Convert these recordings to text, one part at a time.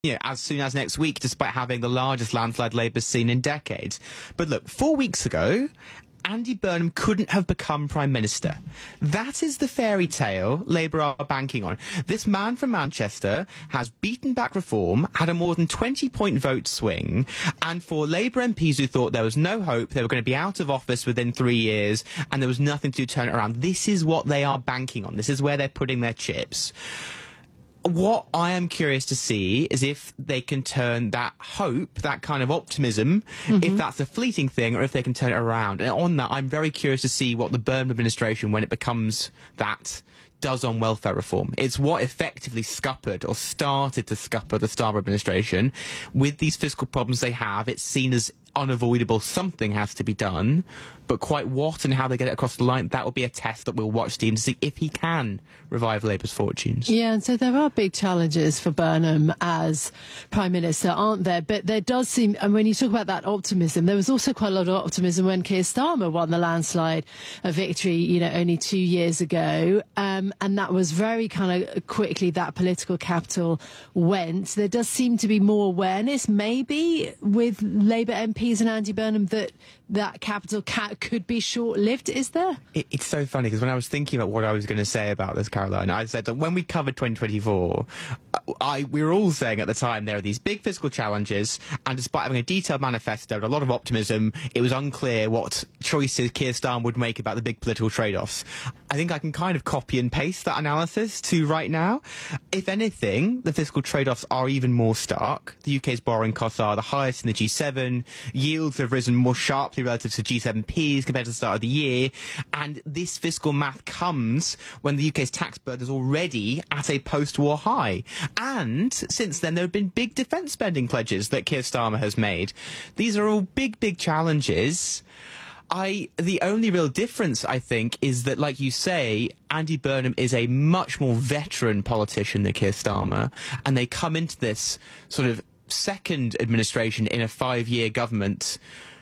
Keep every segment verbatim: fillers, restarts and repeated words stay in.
you know, as soon as next week, despite having the largest landslide Labour's seen in decades. But look, four weeks ago, Andy Burnham couldn't have become Prime Minister. That is the fairy tale Labour are banking on. This man from Manchester has beaten back reform, had a more than twenty point vote swing, and for Labour M Ps who thought there was no hope, they were going to be out of office within three years, and there was nothing to turn it around, this is what they are banking on. This is where they're putting their chips. What I am curious to see is if they can turn that hope, that kind of optimism, mm-hmm. if that's a fleeting thing, or if they can turn it around. And on that, I'm very curious to see what the Burnham administration, when it becomes that, does on welfare reform. It's what effectively scuppered or started to scupper the Starmer administration. With these fiscal problems they have, it's seen as unavoidable. Something has to be done, but quite what and how they get it across the line, that will be a test that we'll watch Stephen to see if he can revive Labour's fortunes. Yeah, and so there are big challenges for Burnham as Prime Minister, aren't there? But there does seem, and when you talk about that optimism, there was also quite a lot of optimism when Keir Starmer won the landslide a victory, you know, only two years ago. Um, and that was very kind of quickly that political capital went. There does seem to be more awareness, maybe, with Labour M Ps and Andy Burnham, that that capital ca could be short-lived, is there? It, it's so funny, because when I was thinking about what I was going to say about this, Caroline, I said that when we covered twenty twenty-four, I, we were all saying at the time there are these big fiscal challenges, and despite having a detailed manifesto and a lot of optimism, it was unclear what choices Keir Starmer would make about the big political trade-offs. I think I can kind of copy and paste that analysis to right now. If anything, the fiscal trade-offs are even more stark. The U K's borrowing costs are the highest in the G seven, yields have risen more sharply relative to G seven Ps compared to the start of the year, and this fiscal math comes when the U K's tax burden is already at a post-war high. And since then, there have been big defence spending pledges that Keir Starmer has made. These are all big, big challenges. I, the only real difference, I think, is that, like you say, Andy Burnham is a much more veteran politician than Keir Starmer, and they come into this sort of second administration in a five-year government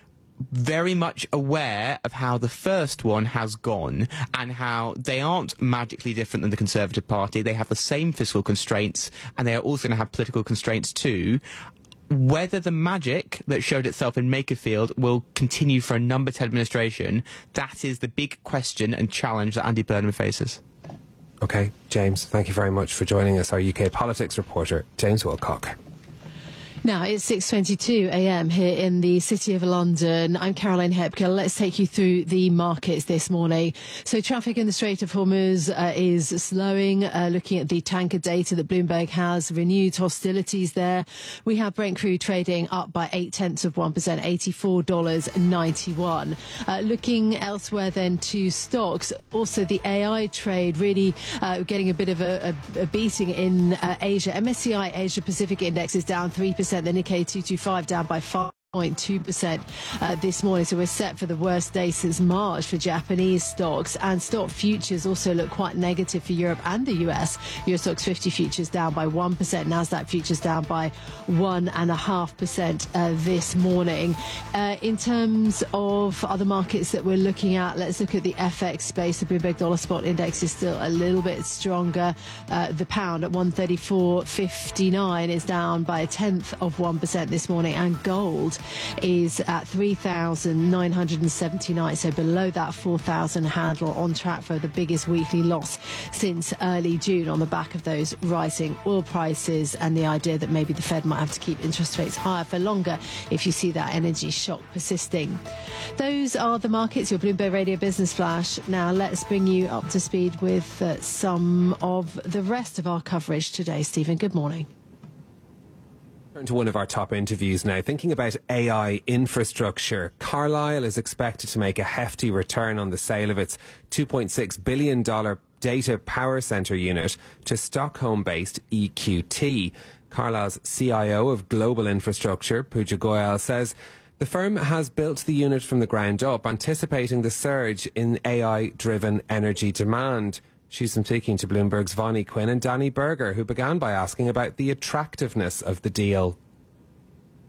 very much aware of how the first one has gone and how they aren't magically different than the Conservative Party. They have the same fiscal constraints, and they are also going to have political constraints too. Whether the magic that showed itself in Makerfield will continue for a number ten administration, that is the big question and challenge that Andy Burnham faces. OK, James, thank you very much for joining us. Our U K politics reporter, James Wilcock. Now, it's six twenty-two a m here in the City of London. I'm Caroline Hepker. Let's take you through the markets this morning. So traffic in the Strait of Hormuz uh, is slowing. Uh, looking at the tanker data that Bloomberg has, renewed hostilities there. We have Brent crude trading up by eight tenths of one percent, eighty-four dollars ninety-one. Uh, looking elsewhere then to stocks, also the A I trade really uh, getting a bit of a, a, a beating in uh, Asia. M S C I Asia Pacific Index is down three percent. The Nikkei two twenty-five down by five point two percent uh, this morning, so we're set for the worst day since March for Japanese stocks, and stock futures also look quite negative for Europe and the U S. Eurostoxx fifty futures down by one percent, Nasdaq futures down by one point five percent uh, this morning. Uh, in terms of other markets that we're looking at, let's look at the F X space. The Bloomberg Dollar Spot Index is still a little bit stronger. Uh, the pound at one thirty-four fifty-nine is down by a tenth of one percent this morning, and gold is at three thousand nine hundred seventy-nine, so below that four thousand handle, on track for the biggest weekly loss since early June on the back of those rising oil prices and the idea that maybe the Fed might have to keep interest rates higher for longer if you see that energy shock persisting. Those are the markets, your Bloomberg Radio Business Flash. Now let's bring you up to speed with uh, some of the rest of our coverage today. Stephen, good morning. Turn to one of our top interviews now. Thinking about A I infrastructure, Carlyle is expected to make a hefty return on the sale of its two point six billion dollars data power centre unit to Stockholm-based E Q T. Carlyle's C I O of Global Infrastructure, Pooja Goyal, says the firm has built the unit from the ground up, anticipating the surge in A I-driven energy demand. She's been speaking to Bloomberg's Vonnie Quinn and Danny Berger, who began by asking about the attractiveness of the deal.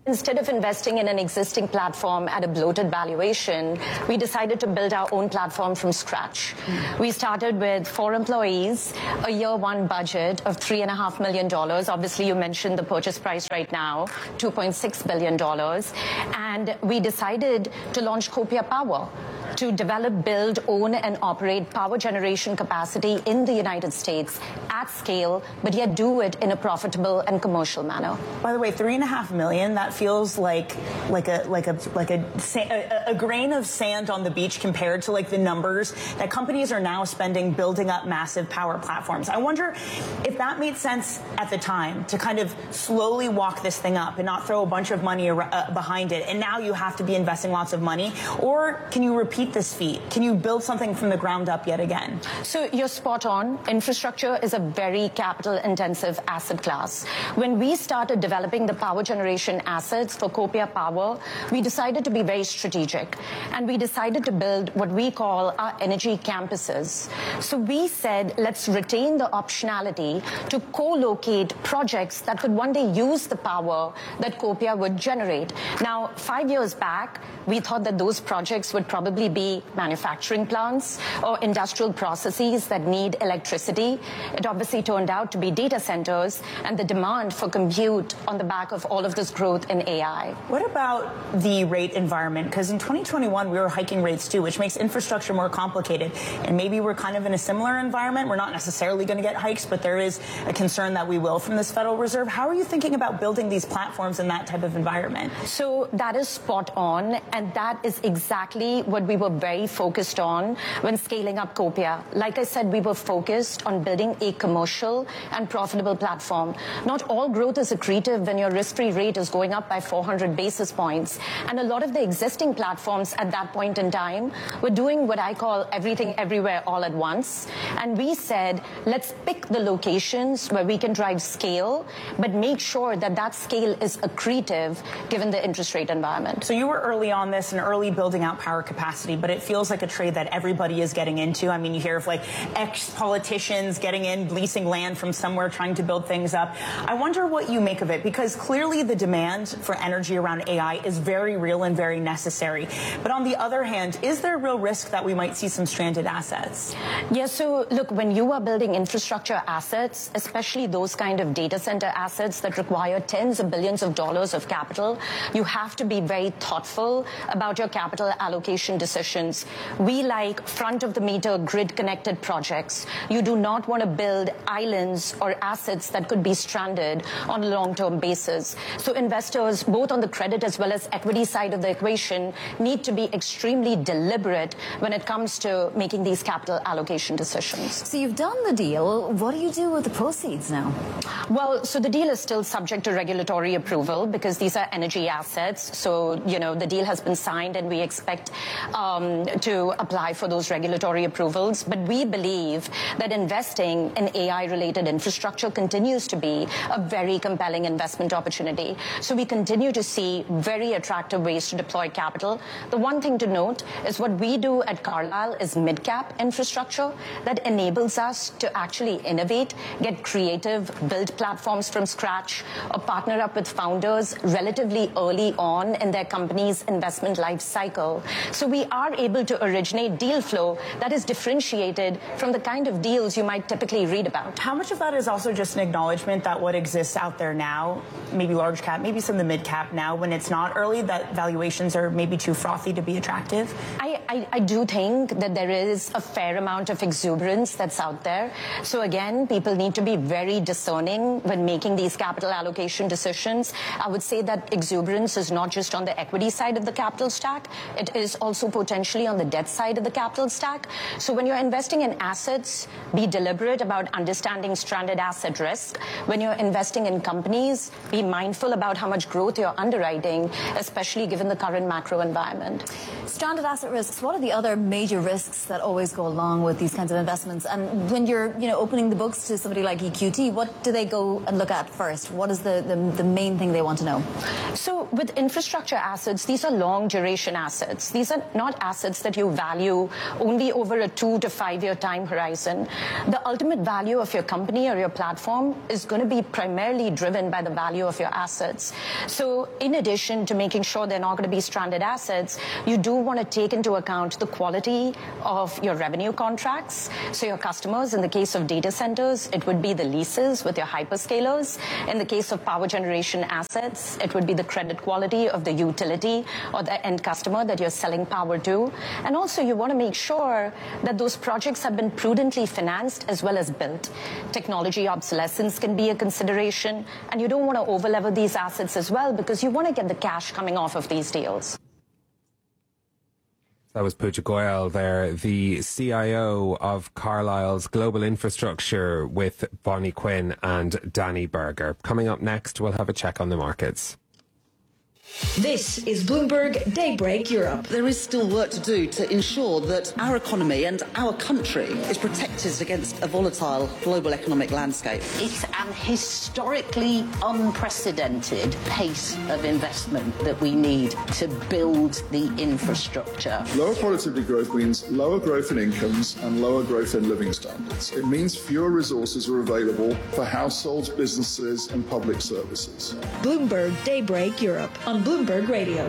Instead of investing in an existing platform at a bloated valuation, we decided to build our own platform from scratch. Mm. We started with four employees, a year one budget of three and a half million dollars. Obviously, you mentioned the purchase price right now, two point six billion dollars. And we decided to launch Copia Power, to develop, build, own, and operate power generation capacity in the United States at scale, but yet do it in a profitable and commercial manner. By the way, three and a half million, that feels like like a like a like a, a, a grain of sand on the beach compared to like the numbers that companies are now spending building up massive power platforms. I wonder if that made sense at the time to kind of slowly walk this thing up and not throw a bunch of money uh, behind it, and now you have to be investing lots of money, or can you repeat this feat? Can you build something from the ground up yet again? So you're spot on. Infrastructure is a very capital intensive asset class. When we started developing the power generation assets for Copia Power, we decided to be very strategic, and we decided to build what we call our energy campuses. So we said, let's retain the optionality to co-locate projects that could one day use the power that Copia would generate. Now, five years back, we thought that those projects would probably be manufacturing plants or industrial processes that need electricity. It obviously turned out to be data centers and the demand for compute on the back of all of this growth in A I. What about the rate environment? Because in twenty twenty-one, we were hiking rates too, which makes infrastructure more complicated. And maybe we're kind of in a similar environment. We're not necessarily going to get hikes, but there is a concern that we will from this Federal Reserve. How are you thinking about building these platforms in that type of environment? So that is spot on, and that is exactly what we were very focused on when scaling up Copia. Like I said, we were focused on building a commercial and profitable platform. Not all growth is accretive when your risk-free rate is going up by four hundred basis points. And a lot of the existing platforms at that point in time were doing what I call everything everywhere all at once. And we said, let's pick the locations where we can drive scale, but make sure that that scale is accretive given the interest rate environment. So you were early on this and early building out power capacity, but it feels like a trade that everybody is getting into. I mean, you hear of like ex-politicians getting in, leasing land from somewhere, trying to build things up. I wonder what you make of it, because clearly the demand for energy around A I is very real and very necessary. But on the other hand, is there a real risk that we might see some stranded assets? Yeah, so look, when you are building infrastructure assets, especially those kind of data center assets that require tens of billions of dollars of capital, you have to be very thoughtful about your capital allocation decisions. We like front-of-the-meter grid-connected projects. You do not want to build islands or assets that could be stranded on a long-term basis. So investors, both on the credit as well as equity side of the equation, need to be extremely deliberate when it comes to making these capital allocation decisions. So you've done the deal. What do you do with the proceeds now? Well, so the deal is still subject to regulatory approval because these are energy assets. So, you know, the deal has been signed and we expect um, to apply for those regulatory approvals. But we believe that investing in A I-related infrastructure continues to be a very compelling investment opportunity. So we continue to see very attractive ways to deploy capital. The one thing to note is what we do at Carlyle is mid-cap infrastructure that enables us to actually innovate, get creative, build platforms from scratch, or partner up with founders relatively early on in their company's investment life cycle. So we are able to originate deal flow that is differentiated from the kind of deals you might typically read about. How much of that is also just an acknowledgement that what exists out there now, maybe large cap, maybe some of the mid cap now, when it's not early, that valuations are maybe too frothy to be attractive? I, I, I do think that there is a fair amount of exuberance that's out there. So again, people need to be very discerning when making these capital allocation decisions. I would say that exuberance is not just on the equity side of the capital stack, it is also potentially on the debt side of the capital stack. So when you're investing in assets, be deliberate about understanding stranded asset risk. When you're investing in companies, be mindful about how much growth you're underwriting, especially given the current macro environment. Stranded asset risks, what are the other major risks that always go along with these kinds of investments? And when you're, you know, opening the books to somebody like E Q T, what do they go and look at first? What is the, the, the main thing they want to know? So with infrastructure assets, these are long duration assets. These are not assets that you value only over a two to five year time horizon. The ultimate value of your company or your platform is going to be primarily driven by the value of your assets. So in addition to making sure they're not going to be stranded assets, you do want to take into account the quality of your revenue contracts. So your customers, in the case of data centers, it would be the leases with your hyperscalers. In the case of power generation assets, it would be the credit quality of the utility or the end customer that you're selling power to. And also you want to make sure that those projects have been prudently financed as well as built. Technology obsolescence can be a consideration, and you don't want to overlever these assets as well because you want to get the cash coming off of these deals. That was Pooja Goyal there, the C I O of Carlyle's Global Infrastructure, with Bonnie Quinn and Danny Berger. Coming up next, we'll have a check on the markets. This is Bloomberg Daybreak Europe. There is still work to do to ensure that our economy and our country is protected against a volatile global economic landscape. It's an historically unprecedented pace of investment that we need to build the infrastructure. Lower productivity growth means lower growth in incomes and lower growth in living standards. It means fewer resources are available for households, businesses and public services. Bloomberg Daybreak Europe on Bloomberg Radio.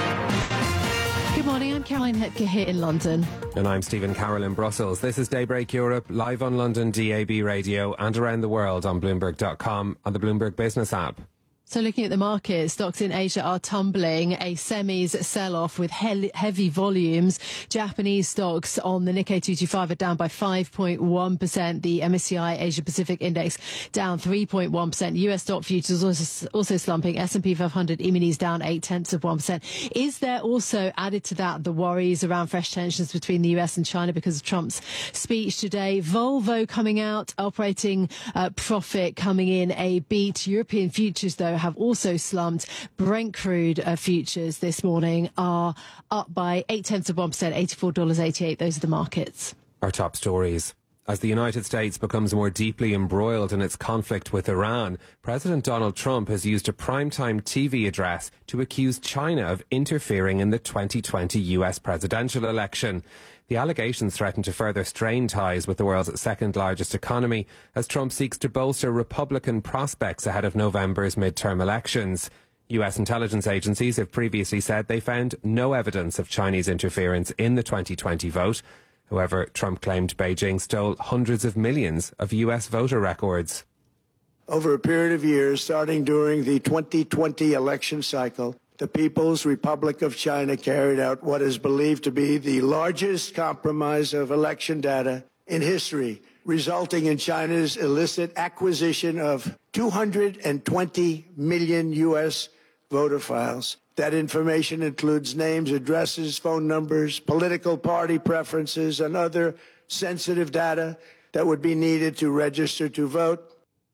Good morning, I'm Caroline Hepker here in London. And I'm Stephen Carroll in Brussels. This is Daybreak Europe, live on London D A B radio and around the world on Bloomberg dot com and the Bloomberg Business app. So looking at the markets, stocks in Asia are tumbling, a semis sell-off with he- heavy volumes. Japanese stocks on the Nikkei two twenty-five are down by five point one percent. The M S C I Asia Pacific Index down three point one percent. U S stock futures also, also slumping. S and P five hundred E-minis down eight tenths of one percent. Is there also, added to that, the worries around fresh tensions between the U S and China because of Trump's speech today? Volvo coming out, operating uh, profit coming in a beat. European futures, though, have also slumped. Brent crude uh, futures this morning are up by eight tenths of one percent, eighty-four dollars and eighty-eight cents. Those are the markets. Our top stories. As the United States becomes more deeply embroiled in its conflict with Iran, President Donald Trump has used a primetime T V address to accuse China of interfering in the twenty twenty U S presidential election. The allegations threaten to further strain ties with the world's second largest economy as Trump seeks to bolster Republican prospects ahead of November's midterm elections. U S intelligence agencies have previously said they found no evidence of Chinese interference in the twenty twenty vote. However, Trump claimed Beijing stole hundreds of millions of U S voter records. Over a period of years, starting during the twenty twenty election cycle, the People's Republic of China carried out what is believed to be the largest compromise of election data in history, resulting in China's illicit acquisition of two hundred twenty million U S voter files. That information includes names, addresses, phone numbers, political party preferences, and other sensitive data that would be needed to register to vote.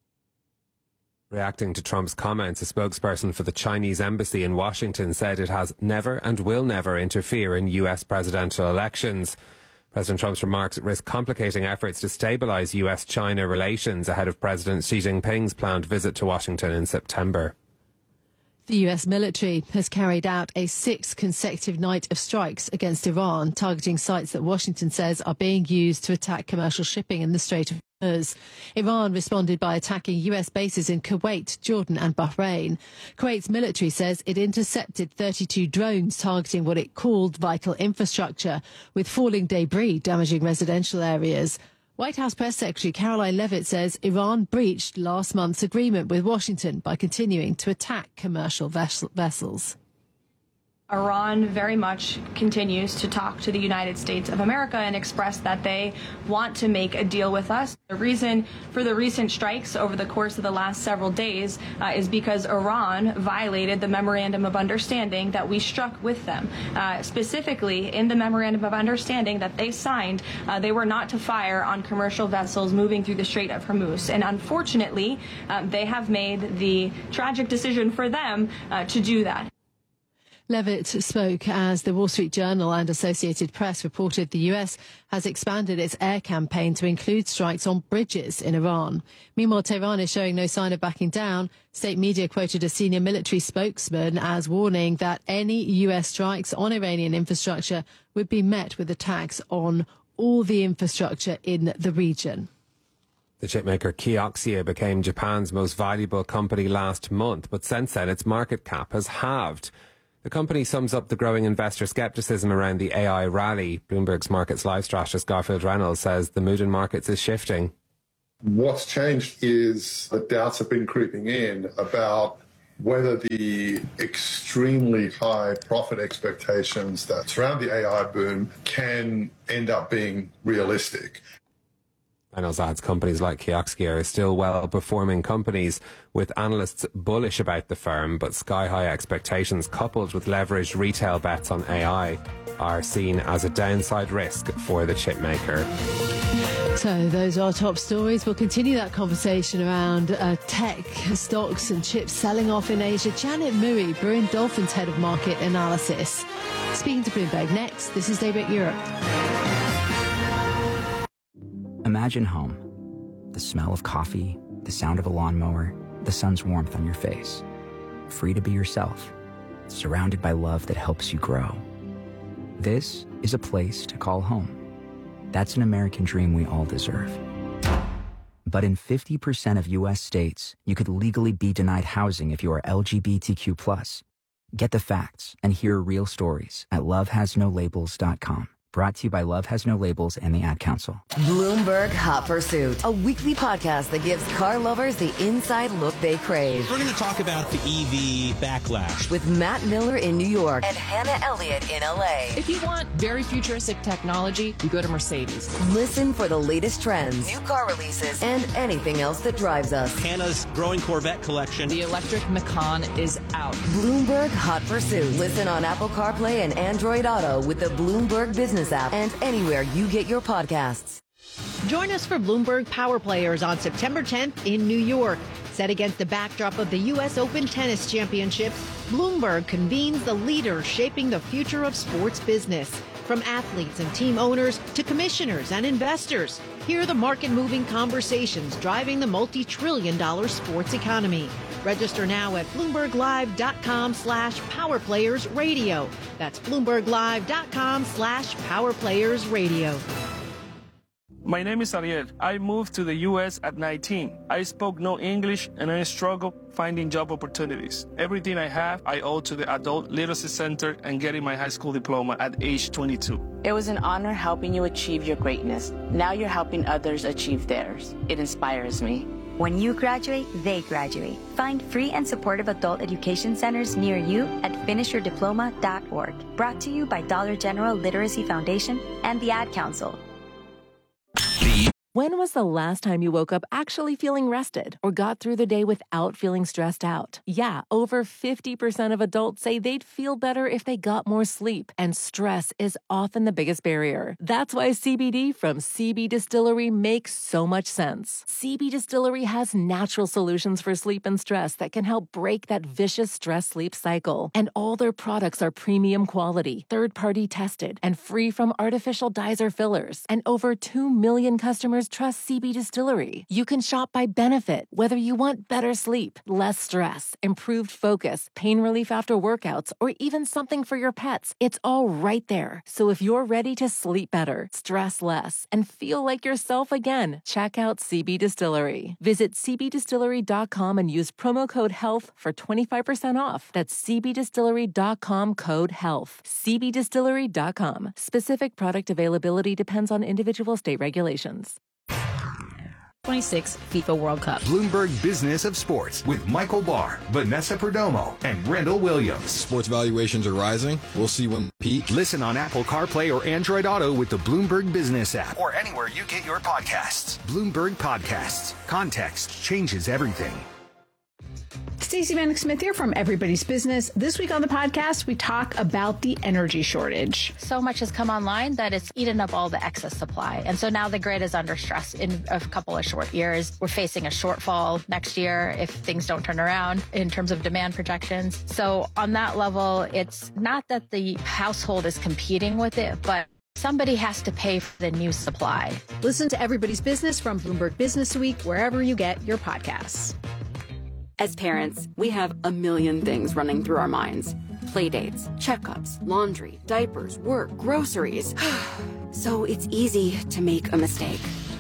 Reacting to Trump's comments, a spokesperson for the Chinese embassy in Washington said it has never and will never interfere in U S presidential elections. President Trump's remarks risk complicating efforts to stabilize U S China relations ahead of President Xi Jinping's planned visit to Washington in September. The U S military has carried out a sixth consecutive night of strikes against Iran, targeting sites that Washington says are being used to attack commercial shipping in the Strait of Hormuz. Iran responded by attacking U S bases in Kuwait, Jordan and Bahrain. Kuwait's military says it intercepted thirty-two drones targeting what it called vital infrastructure, with falling debris damaging residential areas. White House Press Secretary Caroline Leavitt says Iran breached last month's agreement with Washington by continuing to attack commercial vessel- vessels. Iran very much continues to talk to the United States of America and express that they want to make a deal with us. The reason for the recent strikes over the course of the last several days uh, is because Iran violated the Memorandum of Understanding that we struck with them. Uh, specifically, in the Memorandum of Understanding that they signed, uh, they were not to fire on commercial vessels moving through the Strait of Hormuz. And unfortunately, uh, they have made the tragic decision for them uh, to do that. Leavitt spoke as the Wall Street Journal and Associated Press reported the U S has expanded its air campaign to include strikes on bridges in Iran. Meanwhile, Tehran is showing no sign of backing down. State media quoted a senior military spokesman as warning that any U S strikes on Iranian infrastructure would be met with attacks on all the infrastructure in the region. The chipmaker Kioxia became Japan's most valuable company last month, but since then its market cap has halved. The company sums up the growing investor scepticism around the A I rally. Bloomberg's Markets Live strategist Garfield Reynolds says the mood in markets is shifting. What's changed is the doubts have been creeping in about whether the extremely high profit expectations that surround the A I boom can end up being realistic. Reynolds adds companies like Kioxia are still well-performing companies, with analysts bullish about the firm, but sky-high expectations coupled with leveraged retail bets on A I are seen as a downside risk for the chipmaker. So those are our top stories. We'll continue that conversation around uh, tech stocks and chips selling off in Asia. Janet Murray, Brewin Dolphin's head of market analysis, speaking to Bloomberg next. This is Daybreak Europe. Imagine home. The smell of coffee, the sound of a lawnmower, the sun's warmth on your face. Free to be yourself, surrounded by love that helps you grow. This is a place to call home. That's an American dream we all deserve. But in fifty percent of U S states, you could legally be denied housing if you are L G B T Q plus. Get the facts and hear real stories at love has no labels dot com. Brought to you by Love Has No Labels and the Ad Council. Bloomberg Hot Pursuit, a weekly podcast that gives car lovers the inside look they crave. We're going to talk about the E V backlash. With Matt Miller in New York and Hannah Elliott in L A. If you want very futuristic technology, you go to Mercedes. Listen for the latest trends, new car releases, and anything else that drives us. Hannah's growing Corvette collection. The electric Macan is out. Bloomberg Hot Pursuit. Listen on Apple CarPlay and Android Auto with the Bloomberg Business app and anywhere you get your podcasts. Join us for Bloomberg Power Players on September tenth in New York. Set against the backdrop of the U S Open Tennis Championships, Bloomberg convenes the leaders shaping the future of sports business. From athletes and team owners to commissioners and investors, hear the market-moving conversations driving the multi-trillion dollar sports economy. Register now at bloomberglive.com slash powerplayersradio. That's bloomberglive.com slash powerplayersradio. My name is Ariel. I moved to the U S at nineteen. I spoke no English and I struggled finding job opportunities. Everything I have, I owe to the Adult Literacy Center and getting my high school diploma at age twenty-two. It was an honor helping you achieve your greatness. Now you're helping others achieve theirs. It inspires me. When you graduate, they graduate. Find free and supportive adult education centers near you at finish your diploma dot org. Brought to you by Dollar General Literacy Foundation and the Ad Council. When was the last time you woke up actually feeling rested or got through the day without feeling stressed out? Yeah, over fifty percent of adults say they'd feel better if they got more sleep, and stress is often the biggest barrier. That's why C B D from C B Distillery makes so much sense. C B Distillery has natural solutions for sleep and stress that can help break that vicious stress-sleep cycle. And all their products are premium quality, third-party tested, and free from artificial dyes or fillers. And over two million customers trust C B Distillery. You can shop by benefit, whether you want better sleep, less stress, improved focus, pain relief after workouts, or even something for your pets. It's all right there. So if you're ready to sleep better, stress less, and feel like yourself again, check out C B Distillery. Visit c b distillery dot com and use promo code HEALTH for twenty-five percent off. That's c b distillery dot com code HEALTH. c b distillery dot com. Specific product availability depends on individual state regulations. twenty-six FIFA World Cup. Bloomberg Business of Sports with Michael Barr, Vanessa Perdomo, and Rendell Williams. Sports valuations are rising. We'll see when peak. Listen on Apple CarPlay or Android Auto with the Bloomberg Business app or anywhere you get your podcasts. Bloomberg Podcasts. Context changes everything. Stacey Vanek Smith here from Everybody's Business. This week on the podcast, we talk about the energy shortage. So much has come online that it's eaten up all the excess supply. And so now the grid is under stress in a couple of short years. We're facing a shortfall next year if things don't turn around in terms of demand projections. So on that level, it's not that the household is competing with it, but somebody has to pay for the new supply. Listen to Everybody's Business from Bloomberg Business Week, wherever you get your podcasts. As parents, we have a million things running through our minds. Playdates, checkups, laundry, diapers, work, groceries. So it's easy to make a mistake.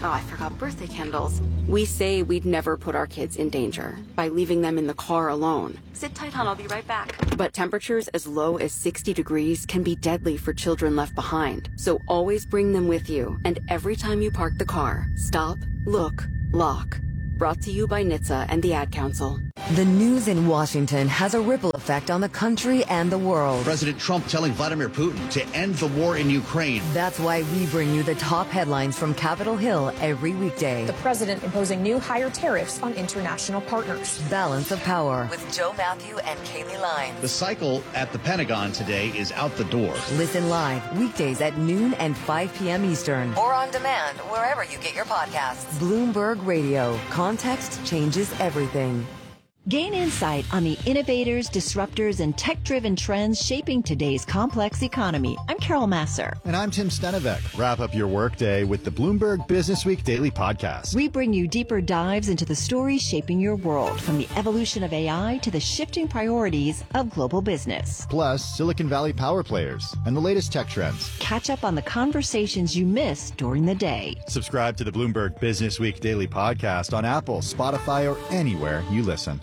Oh, I forgot birthday candles. We say we'd never put our kids in danger by leaving them in the car alone. Sit tight, hon, I'll be right back. But temperatures as low as sixty degrees can be deadly for children left behind. So always bring them with you. And every time you park the car, stop, look, lock. Brought to you by N H T S A and the Ad Council. The news in Washington has a ripple effect on the country and the world. President Trump telling Vladimir Putin to end the war in Ukraine. That's why we bring you the top headlines from Capitol Hill every weekday. The president imposing new higher tariffs on international partners. Balance of Power with Joe Matthew and Kaylee Lyons. The cycle at the Pentagon today is out the door. Listen live weekdays at noon and five p.m. Eastern. Or on demand wherever you get your podcasts. Bloomberg Radio. Context changes everything. Gain insight on the innovators, disruptors, and tech-driven trends shaping today's complex economy. I'm Carol Masser. And I'm Tim Stenevec. Wrap up your workday with the Bloomberg Business Week Daily Podcast. We bring you deeper dives into the stories shaping your world, from the evolution of A I to the shifting priorities of global business. Plus, Silicon Valley power players and the latest tech trends. Catch up on the conversations you missed during the day. Subscribe to the Bloomberg Business Week Daily Podcast on Apple, Spotify, or anywhere you listen.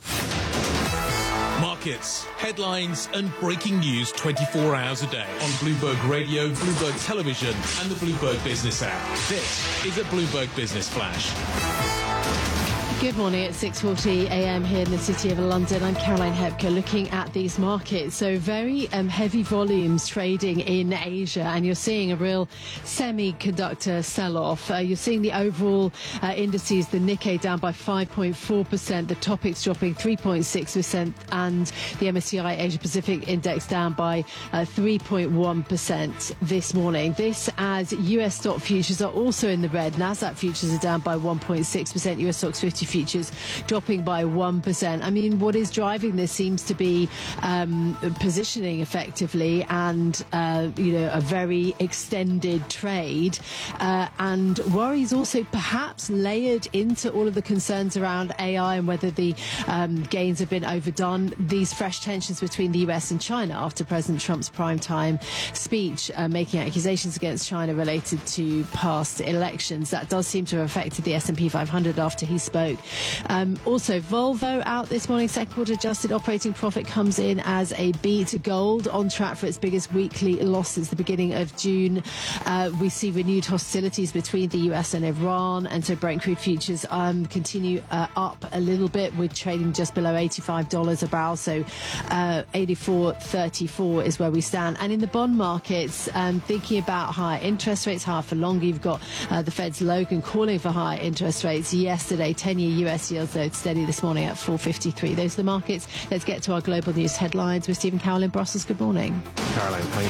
Markets, headlines, and breaking news twenty-four hours a day on Bloomberg Radio, Bloomberg Television, and the Bloomberg Business app. This is a Bloomberg Business Flash. Good morning at six forty a.m. here in the City of London. I'm Caroline Hepker looking at these markets. So very um, heavy volumes trading in Asia, and you're seeing a real semiconductor sell-off. Uh, you're seeing the overall uh, indices, the Nikkei down by five point four percent, the Topix dropping three point six percent, and the M S C I Asia Pacific Index down by uh, three point one percent this morning. This as U S stock futures are also in the red. Nasdaq futures are down by one point six percent, U S stocks fifty futures dropping by one percent. I mean, what is driving this seems to be um, positioning effectively and, uh, you know, a very extended trade uh, and worries also perhaps layered into all of the concerns around A I and whether the um, gains have been overdone. These fresh tensions between the U S and China after President Trump's primetime speech uh, making accusations against China related to past elections. That does seem to have affected the S and P five hundred after he spoke. Um, also, Volvo out this morning. Second quarter adjusted operating profit comes in as a beat. Gold on track for its biggest weekly loss since the beginning of June. Uh, we see renewed hostilities between the U S and Iran, and so Brent crude futures um, continue uh, up a little bit, with trading just below eighty-five dollars a barrel. So uh, eighty-four thirty-four is where we stand. And in the bond markets, um, thinking about higher interest rates, higher for longer. You've got uh, the Fed's Logan calling for higher interest rates yesterday. ten-year U S yields, though, steady this morning at four fifty-three. Those are the markets. Let's get to our global news headlines with Stephen Cowell in Brussels. Good morning. Caroline, thank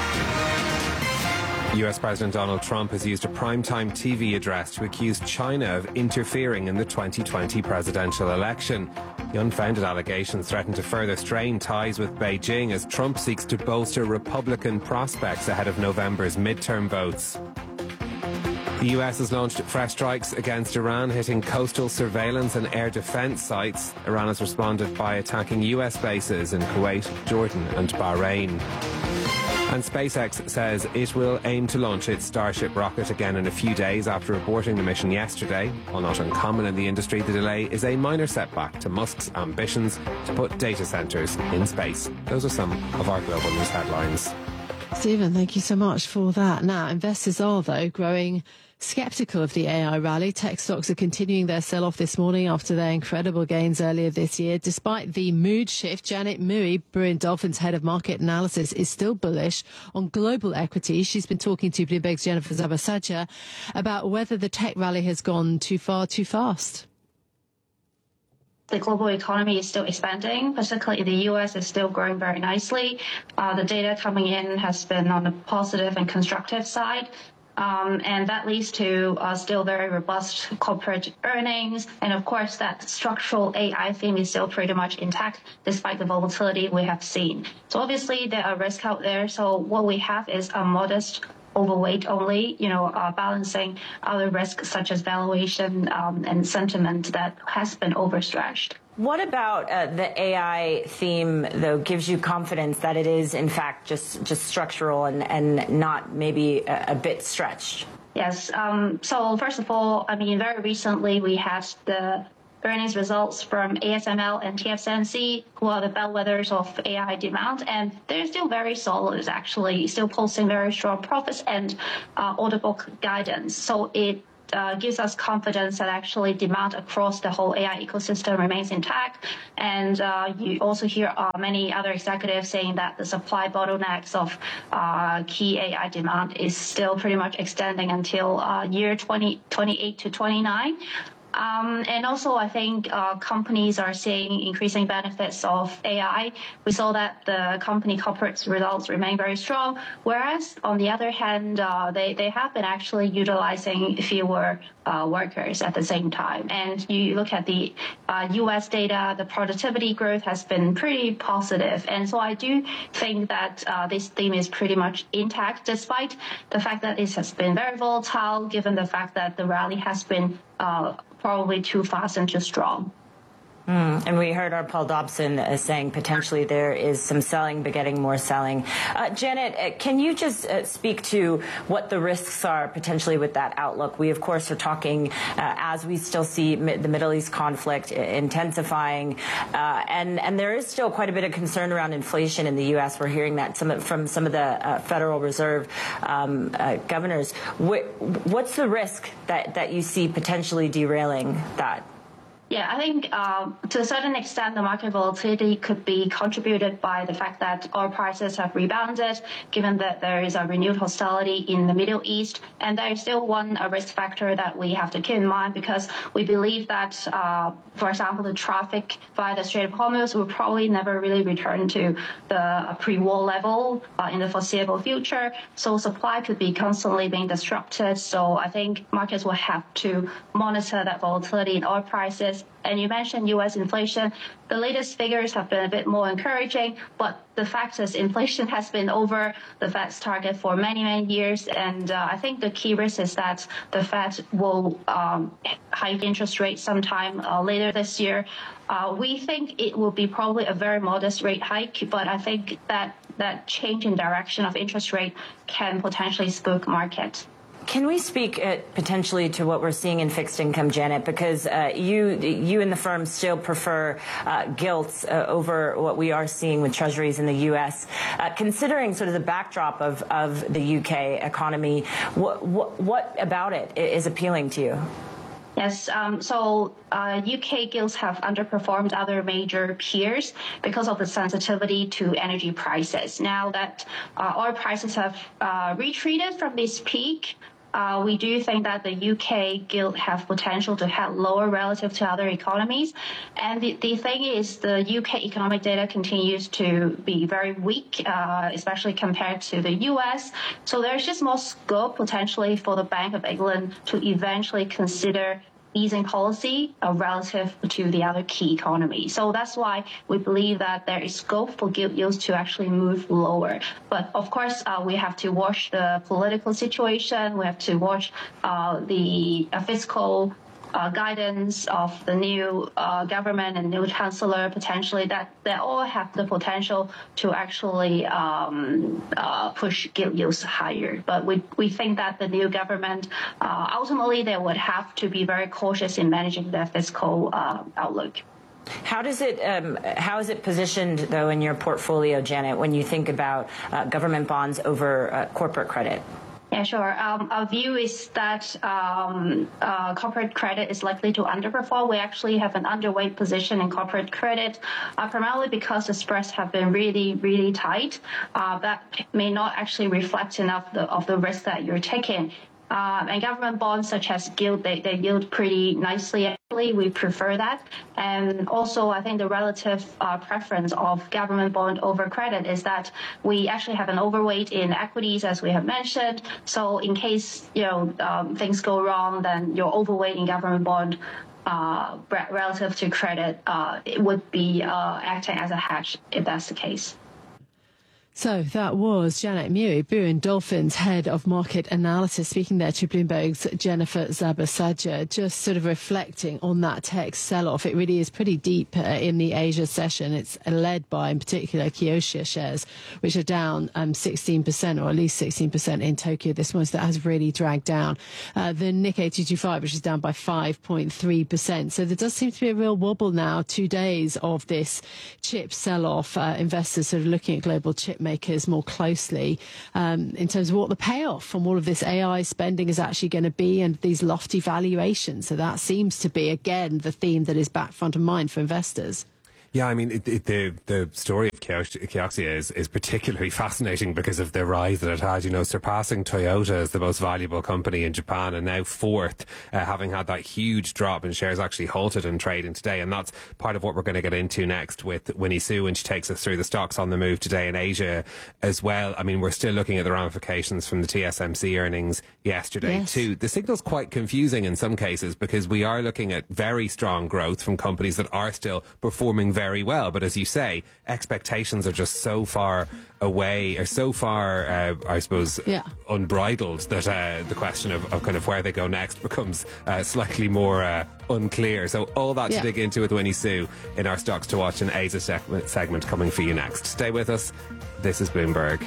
you. U S President Donald Trump has used a primetime T V address to accuse China of interfering in the twenty twenty presidential election. The unfounded allegations threaten to further strain ties with Beijing as Trump seeks to bolster Republican prospects ahead of November's midterm votes. The U S has launched fresh strikes against Iran, hitting coastal surveillance and air defense sites. Iran has responded by attacking U S bases in Kuwait, Jordan and Bahrain. And SpaceX says it will aim to launch its Starship rocket again in a few days after aborting the mission yesterday. While not uncommon in the industry, the delay is a minor setback to Musk's ambitions to put data centres in space. Those are some of our global news headlines. Stephen, thank you so much for that. Now, investors are, though, growing sceptical of the A I rally. Tech stocks are continuing their sell-off this morning after their incredible gains earlier this year. Despite the mood shift, Janet Mui, Brewin Dolphin's head of market analysis, is still bullish on global equities. She's been talking to Bloomberg's Jennifer Zabasajja about whether the tech rally has gone too far, too fast. The global economy is still expanding, particularly the U S is still growing very nicely. Uh, the data coming in has been on the positive and constructive side. Um, and that leads to uh, still very robust corporate earnings. And of course, that structural A I theme is still pretty much intact despite the volatility we have seen. So obviously, there are risks out there. So what we have is a modest overweight only, you know, uh, balancing other risks such as valuation um, and sentiment that has been overstretched. What about uh, the A I theme, though, gives you confidence that it is, in fact, just just structural and, and not maybe a, a bit stretched? Yes. Um, so first of all, I mean, very recently we had the earnings results from A S M L and T S M C, who are the bellwethers of A I demand, and they're still very solid, actually, still posting very strong profits and uh, order book guidance. So it Uh, gives us confidence that actually demand across the whole A I ecosystem remains intact. And uh, you also hear uh, many other executives saying that the supply bottlenecks of uh, key A I demand is still pretty much extending until uh, year twenty twenty-eight to twenty-nine. Um, and also, I think uh, companies are seeing increasing benefits of A I. We saw that the company corporate results remain very strong, whereas on the other hand, uh, they, they have been actually utilizing fewer uh, workers at the same time. And you look at the uh, U S data, the productivity growth has been pretty positive. And so I do think that uh, this theme is pretty much intact, despite the fact that it has been very volatile, given the fact that the rally has been uh, probably too fast and too strong. Mm, and we heard our Paul Dobson uh, saying potentially there is some selling begetting more selling. Uh, Janet, uh, can you just uh, speak to what the risks are potentially with that outlook? We, of course, are talking uh, as we still see mi- the Middle East conflict intensifying, uh, and, and there is still quite a bit of concern around inflation in the U S. We're hearing that some, from some of the uh, Federal Reserve um, uh, governors. Wh- what's the risk that, that you see potentially derailing that? Yeah, I think um, to a certain extent, the market volatility could be contributed by the fact that oil prices have rebounded, given that there is a renewed hostility in the Middle East. And there is still one uh, risk factor that we have to keep in mind, because we believe that, uh, for example, the traffic via the Strait of Hormuz will probably never really return to the pre-war level uh, in the foreseeable future. So supply could be constantly being disrupted. So I think markets will have to monitor that volatility in oil prices. And you mentioned U S inflation. The latest figures have been a bit more encouraging, but the fact is inflation has been over the Fed's target for many, many years. And uh, I think the key risk is that the Fed will um, hike interest rates sometime uh, later this year. Uh, we think it will be probably a very modest rate hike, but I think that that change in direction of interest rate can potentially spook markets. Can we speak uh, potentially to what we're seeing in fixed income, Janet? Because uh, you you and the firm still prefer uh, gilts uh, over what we are seeing with treasuries in the U S. Uh, considering sort of the backdrop of, of the U K economy, what, what, what about it is appealing to you? Yes, um, so uh, U K gilts have underperformed other major peers because of the sensitivity to energy prices. Now that uh, oil prices have uh, retreated from this peak, Uh, we do think that the U K gilt have potential to head lower relative to other economies. And the, the thing is, the U K economic data continues to be very weak, uh, especially compared to the U S. So there's just more scope potentially for the Bank of England to eventually consider easing policy uh, relative to the other key economies. So that's why we believe that there is scope for gilt yields to actually move lower. But of course, uh, we have to watch the political situation. We have to watch uh, the uh, fiscal Uh, guidance of the new uh, government and new chancellor, potentially, that they all have the potential to actually um, uh, push gilt yields higher. But we we think that the new government, uh, ultimately, they would have to be very cautious in managing their fiscal uh, outlook. How does it? Um, how is it positioned, though, in your portfolio, Janet, when you think about uh, government bonds over uh, corporate credit? Yeah, sure. Um, our view is that um, uh, corporate credit is likely to underperform. We actually have an underweight position in corporate credit, uh, primarily because the spreads have been really, really tight. Uh, that may not actually reflect enough the, of the risk that you're taking. Uh, and government bonds such as gilt, they, they yield pretty nicely. Actually, we prefer that. And also, I think the relative uh, preference of government bond over credit is that we actually have an overweight in equities, as we have mentioned. So in case, you know, um, things go wrong, then your overweight in government bond uh, relative to credit, uh, it would be uh, acting as a hedge if that's the case. So that was Janet Mui, Buin Dolphins head of market analysis, speaking there to Bloomberg's Jennifer Zabasajja, just sort of reflecting on that tech sell-off. It really is pretty deep uh, in the Asia session. It's led by, in particular, Kioxia shares, which are down um, sixteen percent, or at least sixteen percent in Tokyo this month. That has really dragged down uh, the Nikkei two twenty-five, which is down by five point three percent. So there does seem to be a real wobble now, two days of this chip sell-off. Uh, investors sort of looking at global chip makers more closely um, in terms of what the payoff from all of this A I spending is actually going to be, and these lofty valuations. So that seems to be, again, the theme that is back front of mind for investors. Yeah, I mean, it, it, the the story of Kioxia is, is particularly fascinating because of the rise that it had, you know, surpassing Toyota as the most valuable company in Japan, and now fourth, uh, having had that huge drop in shares actually halted in trading today. And that's part of what we're going to get into next with Winnie Su when she takes us through the stocks on the move today in Asia as well. I mean, we're still looking at the ramifications from the T S M C earnings yesterday yes. too. The signal's quite confusing in some cases because we are looking at very strong growth from companies that are still performing very very well, but as you say, expectations are just so far away, or so far, uh, I suppose, yeah. unbridled that uh, the question of, of kind of where they go next becomes uh, slightly more uh, unclear. So all that yeah. to dig into with Winnie Su in our Stocks to Watch and Asia segment, segment coming for you next. Stay with us. This is Bloomberg.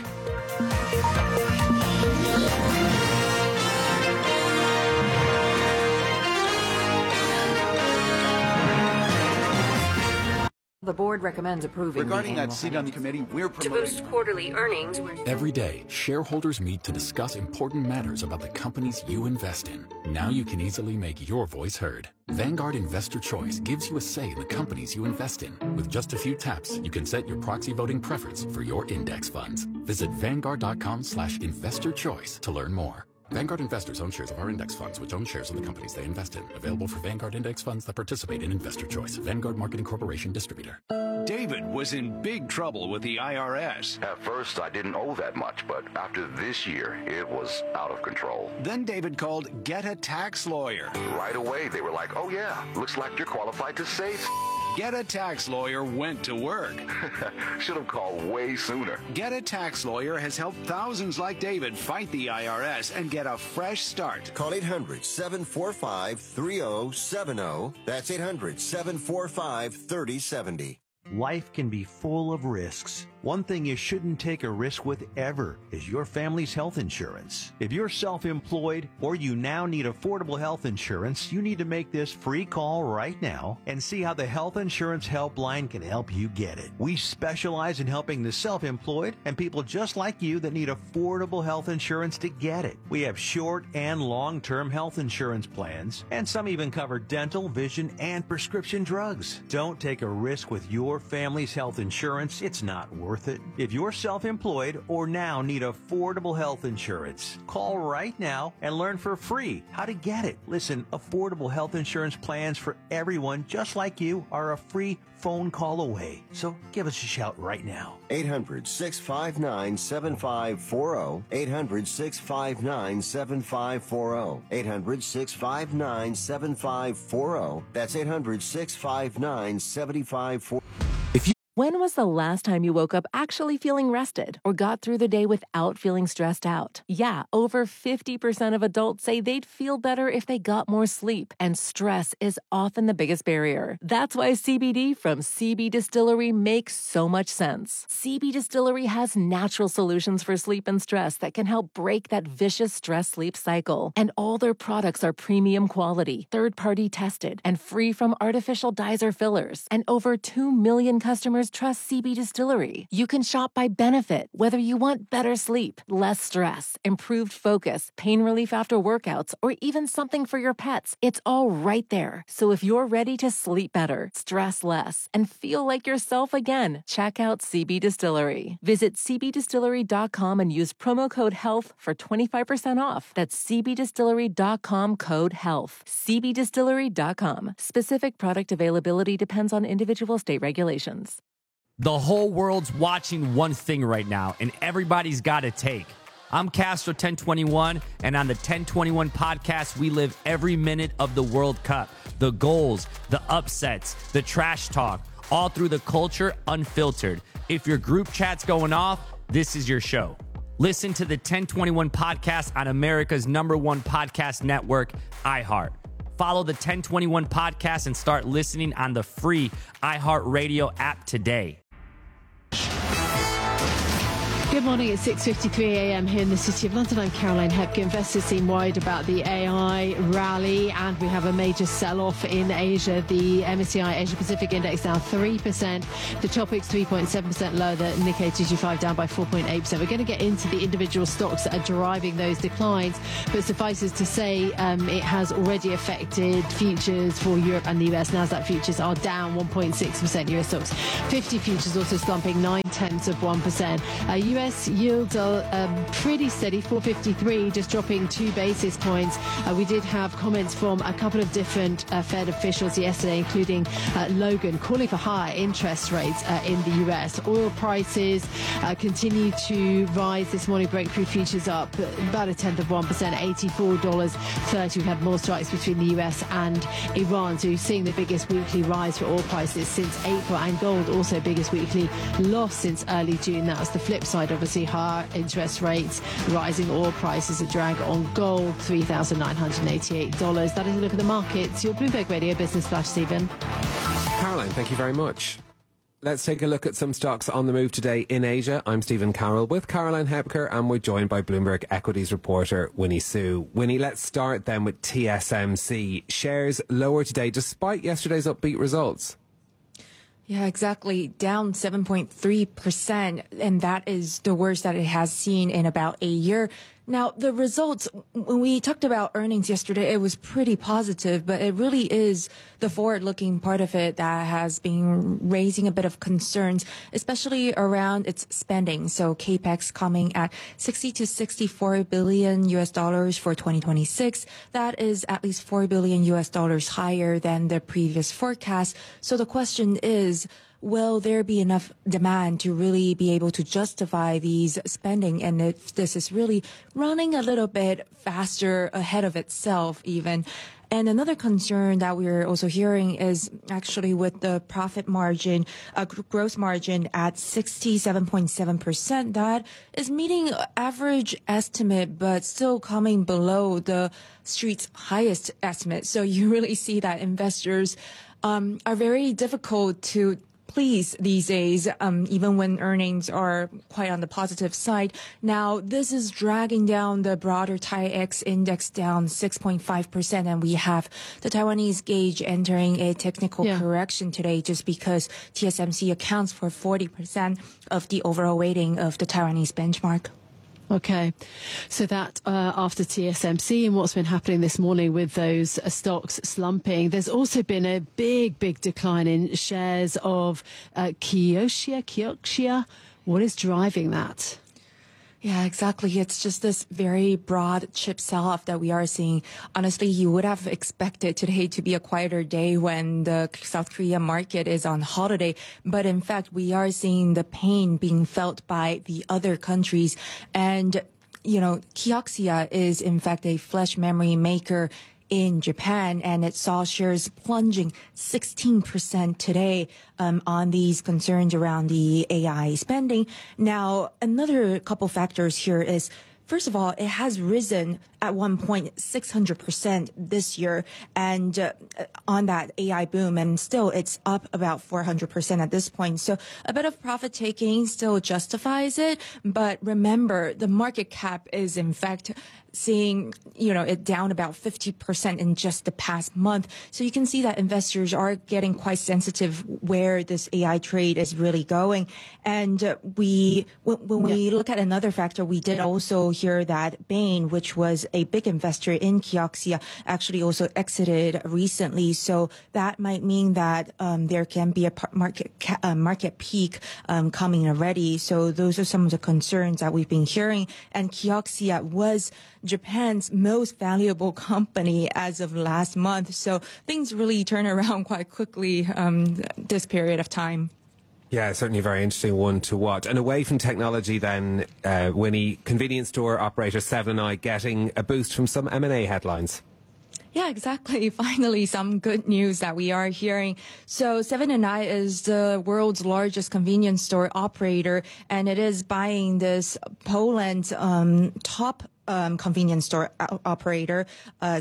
The board recommends approving regarding that seat on the committee. We're promoting to boost quarterly earnings. We're Every day, shareholders meet to discuss important matters about the companies you invest in. Now you can easily make your voice heard. Vanguard Investor Choice gives you a say in the companies you invest in. With just a few taps, you can set your proxy voting preference for your index funds. Visit vanguard.com slash investor choice to learn more. Vanguard investors own shares of our index funds, which own shares of the companies they invest in. Available for Vanguard index funds that participate in Investor Choice. Vanguard Marketing Corporation distributor. David was in big trouble with the I R S. At first, I didn't owe that much, but after this year, it was out of control. Then David called Get a Tax Lawyer. Right away, they were like, oh yeah, looks like you're qualified to save. Get a Tax Lawyer went to work. Should have called way sooner. Get a Tax Lawyer has helped thousands like David fight the I R S and get a fresh start. Call eight hundred, seven four five, three oh seven oh. That's eight hundred, seven four five, three oh seven oh. Life can be full of risks. One thing you shouldn't take a risk with ever is your family's health insurance. If you're self-employed or you now need affordable health insurance, you need to make this free call right now and see how the Health Insurance Helpline can help you get it. We specialize in helping the self-employed and people just like you that need affordable health insurance to get it. We have short and long-term health insurance plans, and some even cover dental, vision, and prescription drugs. Don't take a risk with your family's health insurance. It's not worth it. If you're self-employed or now need affordable health insurance, call right now and learn for free how to get it. Listen, affordable health insurance plans for everyone just like you are a free phone call away. So give us a shout right now. eight hundred, six five nine, seven five four oh. eight hundred, six five nine, seven five four oh. eight hundred, six five nine, seven five four oh. That's eight hundred, six five nine, seven five four oh. When was the last time you woke up actually feeling rested or got through the day without feeling stressed out? Yeah, over fifty percent of adults say they'd feel better if they got more sleep, and stress is often the biggest barrier. That's why C B D from C B Distillery makes so much sense. C B Distillery has natural solutions for sleep and stress that can help break that vicious stress-sleep cycle. And all their products are premium quality, third-party tested, and free from artificial dyes or fillers. And over two million customers trust C B Distillery. You can shop by benefit, whether you want better sleep, less stress, improved focus, pain relief after workouts, or even something for your pets. It's all right there. So if you're ready to sleep better, stress less, and feel like yourself again, check out C B Distillery. Visit c b distillery dot com and use promo code HEALTH for twenty-five percent off. That's c b distillery dot com code HEALTH. c b distillery dot com. Specific product availability depends on individual state regulations. The whole world's watching one thing right now, and everybody's got a take. I'm Castro ten twenty-one, and on the ten twenty-one podcast, we live every minute of the World Cup. The goals, the upsets, the trash talk, all through the culture unfiltered. If your group chat's going off, this is your show. Listen to the ten twenty-one podcast on America's number one podcast network, iHeart. Follow the ten twenty-one podcast and start listening on the free iHeartRadio app today. Good morning. It's six fifty-three a m here in the City of London. I'm Caroline Hepke. Investors seem worried about the A I rally, and we have a major sell-off in Asia. The M S C I Asia Pacific Index down three percent. The Topix three point seven percent lower. The Nikkei two twenty-five down by four point eight percent. We're going to get into the individual stocks that are driving those declines, but suffices to say um, it has already affected futures for Europe and the U S. Nasdaq futures are down one point six percent. U S stocks fifty futures also slumping nine tenths of one percent. Uh, U S yields are um, pretty steady, four fifty-three, just dropping two basis points. Uh, we did have comments from a couple of different uh, Fed officials yesterday, including uh, Logan, calling for higher interest rates uh, in the U S. Oil prices uh, continue to rise this morning. Brent crude futures up about a tenth of one percent, eighty-four dollars thirty. We've had more strikes between the U S and Iran, so you're seeing the biggest weekly rise for oil prices since April, and gold also biggest weekly loss since early June. That was the flip side, obviously. Higher interest rates, rising oil prices, a drag on gold, three thousand nine hundred eighty-eight dollars. That is a look at the markets. Your Bloomberg Radio Business Flash, Stephen. Caroline, thank you very much. Let's take a look at some stocks on the move today in Asia. I'm Stephen Carroll with Caroline Hepker, and we're joined by Bloomberg Equities reporter Winnie Su. Winnie, let's start then with T S M C. Shares lower today despite yesterday's upbeat results. Yeah, exactly. Down seven point three percent, and that is the worst that it has seen in about a year. Now, the results, when we talked about earnings yesterday, it was pretty positive, but it really is the forward-looking part of it that has been raising a bit of concerns, especially around its spending. So CapEx coming at sixty to sixty-four billion U S dollars for twenty twenty-six. That is at least four billion U S dollars higher than the previous forecast. So the question is, will there be enough demand to really be able to justify these spending? And if this is really running a little bit faster ahead of itself even. And another concern that we're also hearing is actually with the profit margin, uh, gross margin at sixty-seven point seven percent. That is meeting average estimate, but still coming below the street's highest estimate. So you really see that investors um, are very difficult to please these days, um, even when earnings are quite on the positive side. Now, this is dragging down the broader T A I X index down six point five percent, and we have the Taiwanese gauge entering a technical yeah. correction today just because T S M C accounts for forty percent of the overall weighting of the Taiwanese benchmark. Okay, so that uh, after T S M C and what's been happening this morning with those uh, stocks slumping, there's also been a big, big decline in shares of uh, Kioxia. Kioxia, what is driving that? Yeah, exactly. It's just this very broad chip sell-off that we are seeing. Honestly, you would have expected today to be a quieter day when the South Korea market is on holiday. But in fact, we are seeing the pain being felt by the other countries. And, you know, Kioxia is in fact a flash memory maker in Japan, and it saw shares plunging sixteen percent today um, on these concerns around the A I spending. Now, another couple factors here is, first of all, it has risen at one point six hundred percent this year, and uh, on that A I boom, and still it's up about four hundred percent at this point. So a bit of profit taking still justifies it, but remember, the market cap is in fact seeing, you know, it down about fifty percent in just the past month. So you can see that investors are getting quite sensitive where this A I trade is really going. And uh, we, when, when we look at another factor, we did also hear that Bain, which was a big investor in Kioxia, actually also exited recently. So that might mean that um, there can be a market ca- uh, market peak um, coming already. So those are some of the concerns that we've been hearing. And Kioxia was Japan's most valuable company as of last month. So things really turn around quite quickly um, this period of time. Yeah, certainly a very interesting one to watch. And away from technology then, uh, Winnie, convenience store operator Seven and I getting a boost from some M and A headlines. Yeah, exactly. Finally, some good news that we are hearing. So seven and I is the world's largest convenience store operator, and it is buying this Poland um, top um, convenience store operator, uh,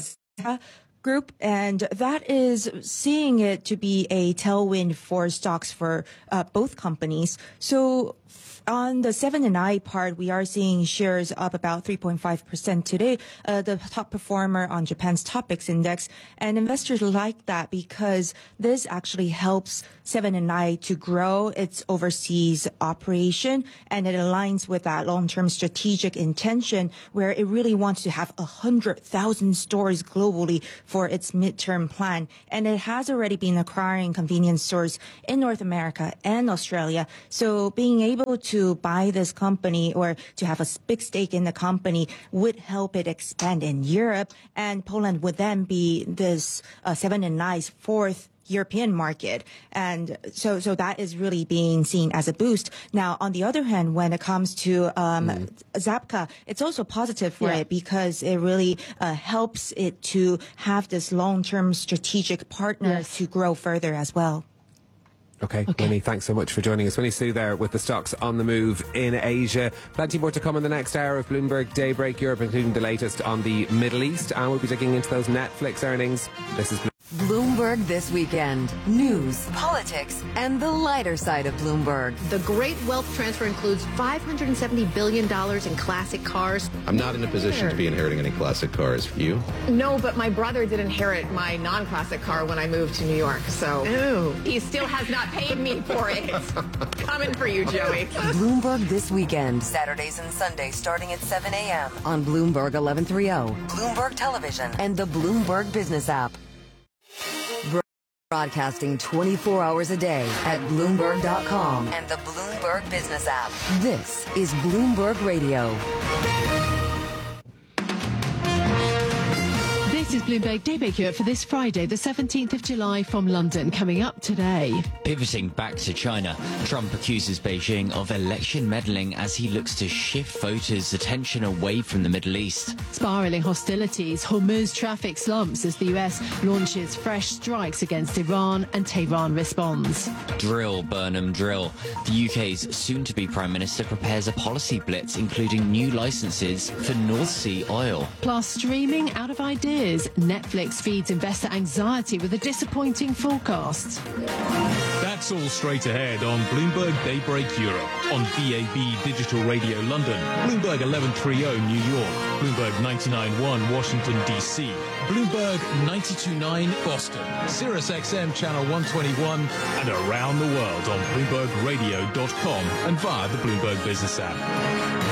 Group, and that is seeing it to be a tailwind for stocks for uh, both companies. So on the seven and I part, we are seeing shares up about three point five percent today, uh, the top performer on Japan's Topix index. And investors like that because this actually helps seven and I to grow its overseas operation. And it aligns with that long-term strategic intention where it really wants to have one hundred thousand stores globally for its midterm plan. And it has already been acquiring convenience stores in North America and Australia. So being able to to buy this company or to have a big stake in the company would help it expand in Europe, and Poland would then be this uh, seven and I's fourth European market. And so, so that is really being seen as a boost. Now, on the other hand, when it comes to um, mm. Żabka, it's also positive for yeah. it because it really uh, helps it to have this long-term strategic partner yes. to grow further as well. Okay, okay. Winnie, thanks so much for joining us. Winnie Sue there with the stocks on the move in Asia. Plenty more to come in the next hour of Bloomberg Daybreak Europe, including the latest on the Middle East. And we'll be digging into those Netflix earnings. This is Bloomberg This Weekend. News, politics, and the lighter side of Bloomberg. The great wealth transfer includes five hundred seventy billion dollars in classic cars. I'm not in a position to be inheriting any classic cars. You? No, but my brother did inherit my non-classic car when I moved to New York, so Ew. He still has not paid me for it. Coming for you, Joey. Bloomberg This Weekend. Saturdays and Sundays starting at seven a.m. on Bloomberg eleven thirty, Bloomberg Television, and the Bloomberg Business app. Broadcasting twenty-four hours a day at Bloomberg dot com and the Bloomberg Business app. This is Bloomberg Radio. This is Bloomberg Daybreak Europe for this Friday, the seventeenth of July from London. Coming up today. Pivoting back to China, Trump accuses Beijing of election meddling as he looks to shift voters' attention away from the Middle East. Spiralling hostilities, Hormuz traffic slumps as the U S launches fresh strikes against Iran and Tehran responds. Drill, Burnham, drill. The U K's soon-to-be Prime Minister prepares a policy blitz, including new licenses for North Sea oil. Plus, streaming out of ideas. Netflix feeds investor anxiety with a disappointing forecast. That's all straight ahead on Bloomberg Daybreak Europe, on D A B Digital Radio London, Bloomberg eleven thirty New York, Bloomberg ninety-nine point one Washington, D C, Bloomberg ninety-two point nine Boston, Sirius X M Channel one twenty-one, and around the world on Bloomberg Radio dot com and via the Bloomberg Business app.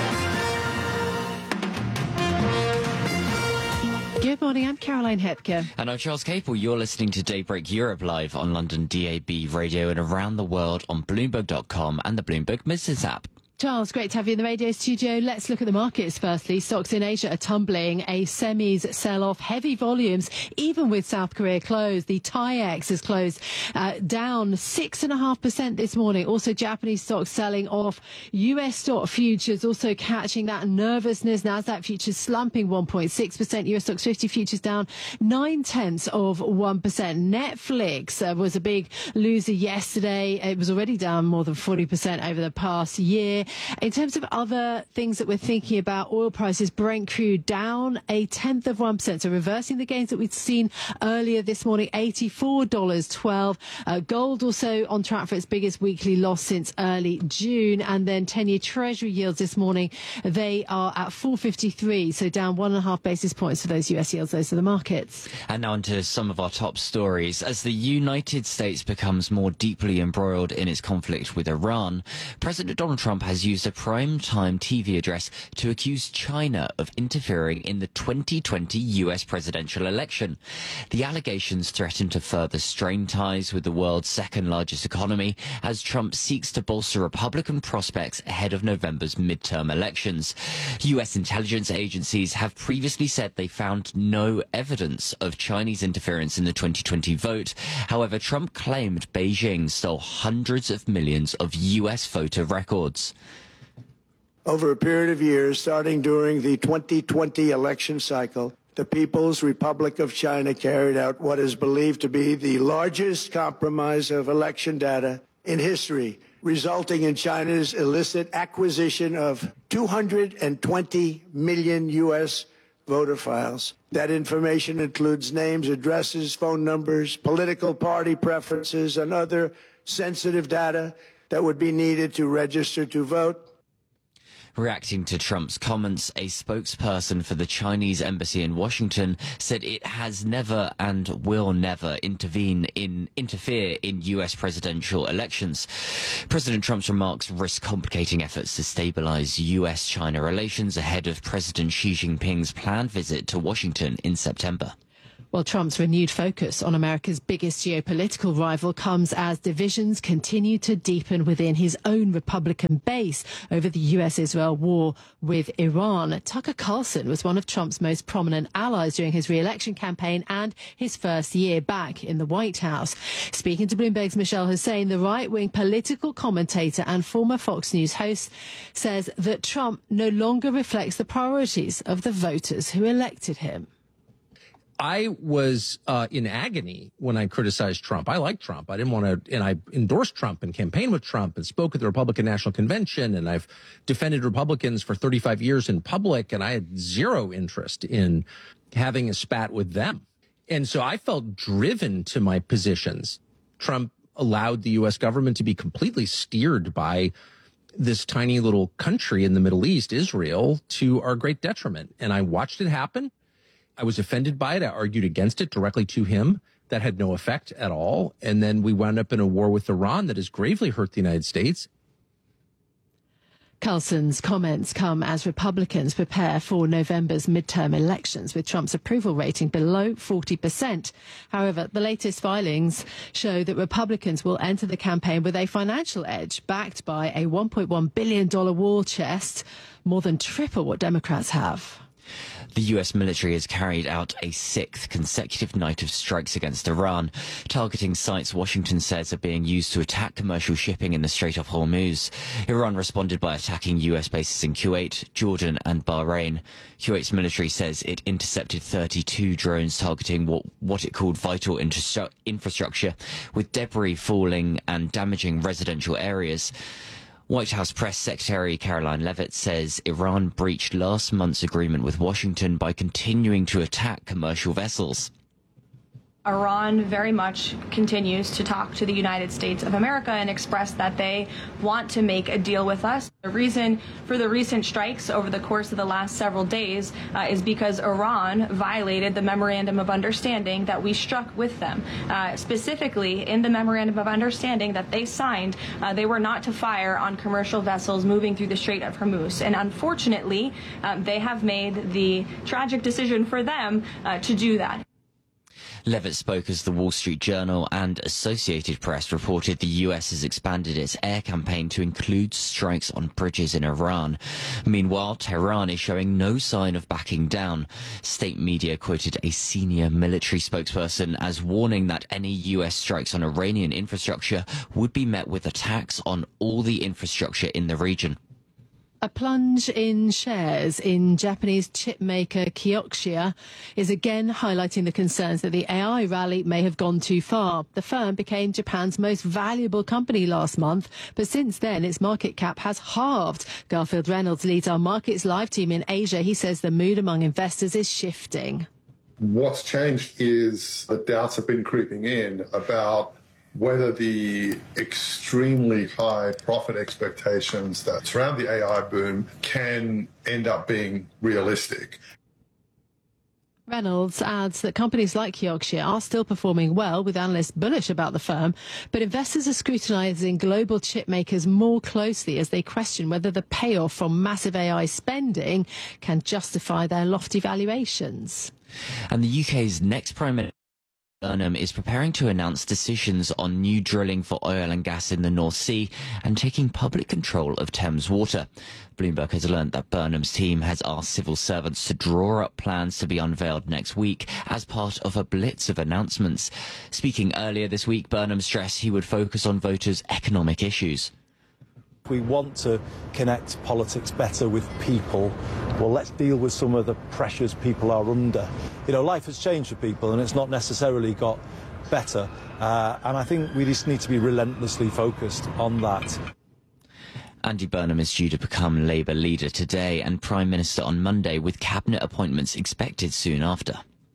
Good morning, I'm Caroline Hepker. And I'm Charles Capel. You're listening to Daybreak Europe live on London D A B Radio and around the world on Bloomberg dot com and the Bloomberg Business app. Charles, great to have you in the radio studio. Let's look at the markets firstly. Stocks in Asia are tumbling. A semis sell-off, heavy volumes, even with South Korea closed. The T A I E X has closed uh, down six point five percent this morning. Also, Japanese stocks selling off. U S stock futures also catching that nervousness. Nasdaq futures slumping one point six percent. U S stocks fifty futures down nine tenths of one percent. Netflix uh, was a big loser yesterday. It was already down more than forty percent over the past year. In terms of other things that we're thinking about, oil prices, Brent crude down a tenth of one percent, so reversing the gains that we'd seen earlier this morning, eighty-four dollars and twelve cents. Uh, gold also on track for its biggest weekly loss since early June. And then ten-year Treasury yields this morning, they are at four fifty-three, so down one and a half basis points for those U S yields. Those are the markets. And now on to some of our top stories. As the United States becomes more deeply embroiled in its conflict with Iran, President Donald Trump has used a prime-time T V address to accuse China of interfering in the twenty twenty U S presidential election. The allegations threaten to further strain ties with the world's second-largest economy as Trump seeks to bolster Republican prospects ahead of November's midterm elections. U S intelligence agencies have previously said they found no evidence of Chinese interference in the twenty twenty vote. However, Trump claimed Beijing stole hundreds of millions of U S voter records. Over a period of years, starting during the twenty twenty election cycle, the People's Republic of China carried out what is believed to be the largest compromise of election data in history, resulting in China's illicit acquisition of two hundred twenty million U S voter files. That information includes names, addresses, phone numbers, political party preferences, and other sensitive data that would be needed to register to vote. Reacting to Trump's comments, a spokesperson for the Chinese embassy in Washington said it has never and will never intervene in interfere in U S presidential elections. President Trump's remarks risk complicating efforts to stabilize U S China relations ahead of President Xi Jinping's planned visit to Washington in September. Well, Trump's renewed focus on America's biggest geopolitical rival comes as divisions continue to deepen within his own Republican base over the U S-Israel war with Iran. Tucker Carlson was one of Trump's most prominent allies during his re-election campaign and his first year back in the White House. Speaking to Bloomberg's Michelle Hussein, the right-wing political commentator and former Fox News host says that Trump no longer reflects the priorities of the voters who elected him. I was uh, in agony when I criticized Trump. I like Trump. I didn't want to, and I endorsed Trump and campaigned with Trump and spoke at the Republican National Convention, and I've defended Republicans for thirty-five years in public, and I had zero interest in having a spat with them. And so I felt driven to my positions. Trump allowed the U S government to be completely steered by this tiny little country in the Middle East, Israel, to our great detriment. And I watched it happen. I was offended by it. I argued against it directly to him. That had no effect at all. And then we wound up in a war with Iran that has gravely hurt the United States. Carlson's comments come as Republicans prepare for November's midterm elections, with Trump's approval rating below forty percent. However, the latest filings show that Republicans will enter the campaign with a financial edge, backed by a one point one billion dollars war chest, more than triple what Democrats have. The U S military has carried out a sixth consecutive night of strikes against Iran, targeting sites Washington says are being used to attack commercial shipping in the Strait of Hormuz. Iran responded by attacking U S bases in Kuwait, Jordan and Bahrain. Kuwait's military says it intercepted thirty-two drones targeting what, what it called vital infrastru- infrastructure, with debris falling and damaging residential areas. White House Press Secretary Caroline Leavitt says Iran breached last month's agreement with Washington by continuing to attack commercial vessels. Iran very much continues to talk to the United States of America and express that they want to make a deal with us. The reason for the recent strikes over the course of the last several days uh, is because Iran violated the Memorandum of Understanding that we struck with them. Uh, specifically, in the Memorandum of Understanding that they signed, uh, they were not to fire on commercial vessels moving through the Strait of Hormuz. And unfortunately, um, they have made the tragic decision for them uh, to do that. Leavitt spoke as the Wall Street Journal and Associated Press reported the U S has expanded its air campaign to include strikes on bridges in Iran. Meanwhile, Tehran is showing no sign of backing down. State media quoted a senior military spokesperson as warning that any U S strikes on Iranian infrastructure would be met with attacks on all the infrastructure in the region. A plunge in shares in Japanese chip maker Kioxia is again highlighting the concerns that the A I rally may have gone too far. The firm became Japan's most valuable company last month, but since then its market cap has halved. Garfield Reynolds leads our Markets Live team in Asia. He says the mood among investors is shifting. What's changed is the doubts have been creeping in about whether the extremely high profit expectations that surround the A I boom can end up being realistic. Reynolds adds that companies like Kioxia are still performing well, with analysts bullish about the firm, but investors are scrutinising global chip makers more closely as they question whether the payoff from massive A I spending can justify their lofty valuations. And the U K's next Prime Minister Burnham is preparing to announce decisions on new drilling for oil and gas in the North Sea and taking public control of Thames Water. Bloomberg has learned that Burnham's team has asked civil servants to draw up plans to be unveiled next week as part of a blitz of announcements. Speaking earlier this week, Burnham stressed he would focus on voters' economic issues. We want to connect politics better with people. Well, let's deal with some of the pressures people are under. You know, life has changed for people and it's not necessarily got better. Uh, and I think we just need to be relentlessly focused on that. Andy Burnham is due to become Labour leader today and Prime Minister on Monday, with cabinet appointments expected soon after.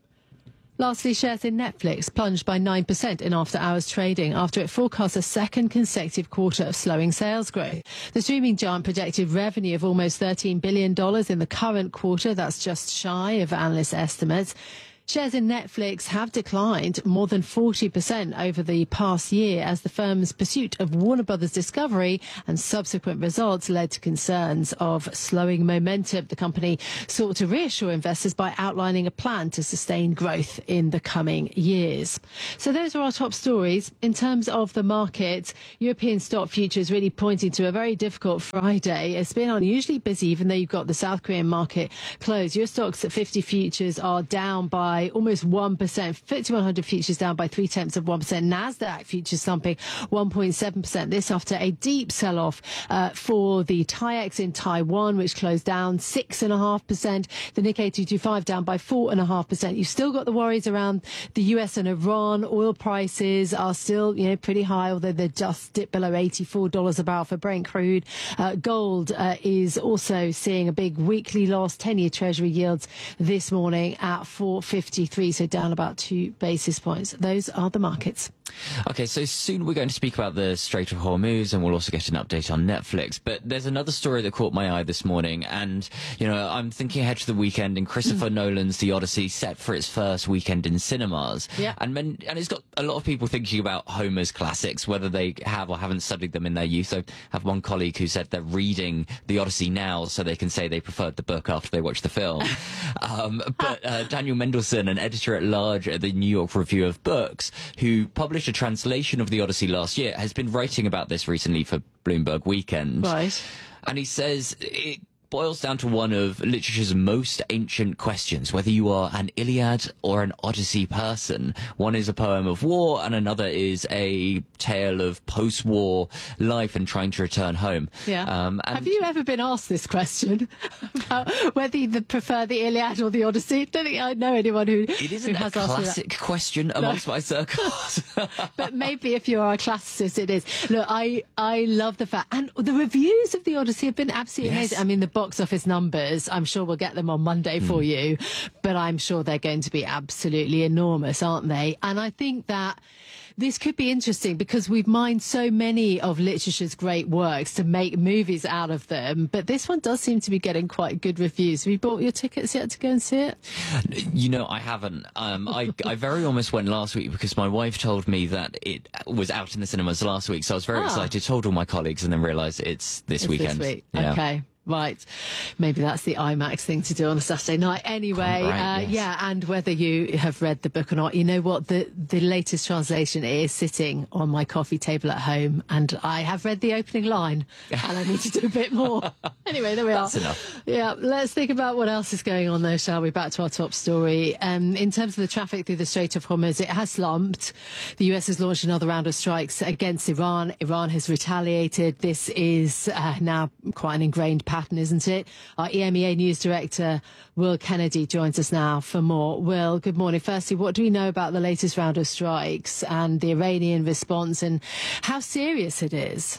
Lastly, shares in Netflix plunged by nine percent in after-hours trading after it forecast a second consecutive quarter of slowing sales growth. The streaming giant projected revenue of almost thirteen billion dollars in the current quarter. That's just shy of analyst estimates. Shares in Netflix have declined more than forty percent over the past year as the firm's pursuit of Warner Brothers Discovery and subsequent results led to concerns of slowing momentum. The company sought to reassure investors by outlining a plan to sustain growth in the coming years. So those are our top stories. In terms of the market, European stock futures really pointing to a very difficult Friday. It's been unusually busy, even though you've got the South Korean market closed. Your stocks at fifty futures are down by almost one percent. F T S E one hundred futures down by three tenths of one percent. NASDAQ futures slumping one point seven percent. This after a deep sell-off uh, for the TAIEX in Taiwan, which closed down six point five percent. The Nikkei two twenty-five down by four point five percent. You've still got the worries around the U S and Iran. Oil prices are still, you know, pretty high, although they're just dipped below eighty-four dollars a barrel for Brent crude. Uh, gold uh, is also seeing a big weekly loss. ten-year Treasury yields this morning at four fifty-three, so down about two basis points. Those are the markets. Okay, so soon we're going to speak about the Strait of Hormuz, and we'll also get an update on Netflix. But there's another story that caught my eye this morning, and, you know, I'm thinking ahead to the weekend, and Christopher Nolan's The Odyssey set for its first weekend in cinemas. Yeah. And, men, and it's got a lot of people thinking about Homer's classics, whether they have or haven't studied them in their youth. I have one colleague who said they're reading The Odyssey now so they can say they preferred the book after they watched the film. um, but uh, Daniel Mendelsohn, an editor-at-large at the New York Review of Books, who published a translation of The Odyssey last year, has been writing about this recently for Bloomberg Weekend. Right. And he says it boils down to one of literature's most ancient questions, whether you are an Iliad or an Odyssey person. One is a poem of war and another is a tale of post-war life and trying to return home. Yeah. Um, and Have you ever been asked this question about whether you prefer the Iliad or the Odyssey? I don't think I know anyone who, it isn't who has a asked me that. classic question amongst No. my circles. But maybe if you are a classicist, it is. Look, I, I love the fact, and the reviews of the Odyssey have been absolutely Yes. amazing. I mean, the box office numbers, I'm sure we'll get them on Monday for Mm. you, but I'm sure they're going to be absolutely enormous, aren't they? And I think that this could be interesting because we've mined so many of literature's great works to make movies out of them, but this one does seem to be getting quite good reviews. Have you bought your tickets yet to go and see it? You know, I haven't. Um, I, I very almost went last week because my wife told me that it was out in the cinemas last week, so I was very Ah. excited, told all my colleagues, and then realised it's this It's weekend. This week. Yeah. Okay. Right. Maybe that's the IMAX thing to do on a Saturday night. Anyway, Right, uh, yes. yeah, and whether you have read the book or not, you know what? The, the latest translation is sitting on my coffee table at home, and I have read the opening line, and I need to do a bit more. Anyway, there we That's are. enough. Yeah, let's think about what else is going on, though, shall we? Back to our top story. Um, in terms of the traffic through the Strait of Hormuz, it has slumped. The U S has launched another round of strikes against Iran. Iran has retaliated. This is uh, now quite an ingrained pattern, isn't it? Our E M E A News Director, Will Kennedy, joins us now for more. Will, good morning. Firstly, what do we know about the latest round of strikes and the Iranian response and how serious it is?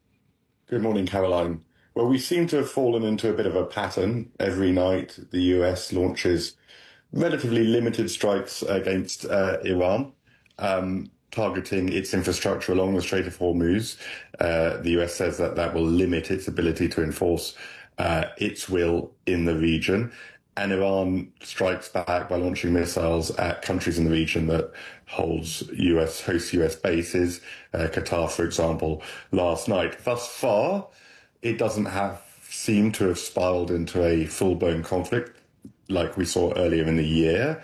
Good morning, Caroline. Well, we seem to have fallen into a bit of a pattern. Every night, the U S launches relatively limited strikes against uh, Iran, um, targeting its infrastructure along the Strait of Hormuz. Uh, the U S says that that will limit its ability to enforce uh, its will in the region. And Iran strikes back by launching missiles at countries in the region that holds U S hosts U S bases, uh, Qatar, for example, last night. Thus far, it doesn't have seem to have spiraled into a full-blown conflict like we saw earlier in the year,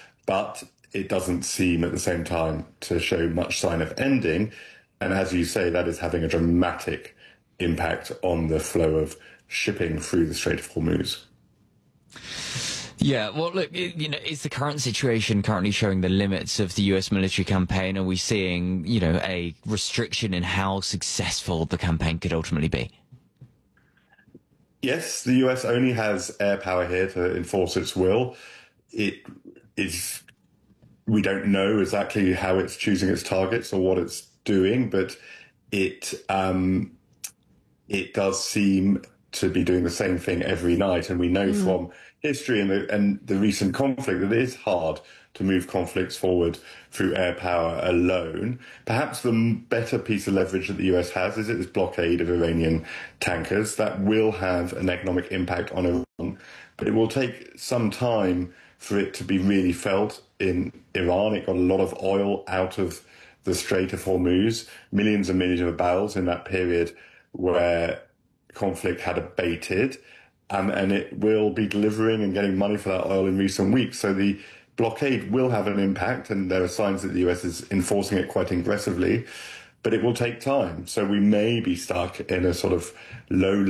but it doesn't seem at the same time to show much sign of ending. And as you say, that is having a dramatic impact on the flow of shipping through the Strait of Hormuz. Yeah, well, look, you know, is the current situation currently showing the limits of the U S military campaign? Are we seeing, you know, a restriction in how successful the campaign could ultimately be? Yes, the U S only has air power here to enforce its will. It is, we don't know exactly how it's choosing its targets or what it's doing, but it um, it does seem to be doing the same thing every night. And we know mm. from history and the, and the recent conflict that it is hard to move conflicts forward through air power alone. Perhaps the better piece of leverage that the U S has is its blockade of Iranian tankers. That will have an economic impact on Iran, but it will take some time for it to be really felt in Iran. It got a lot of oil out of the Strait of Hormuz, millions and millions of barrels in that period where conflict had abated, um, and it will be delivering and getting money for that oil in recent weeks. So the blockade will have an impact, and there are signs that the U S is enforcing it quite aggressively, but it will take time. So we may be stuck in a sort of low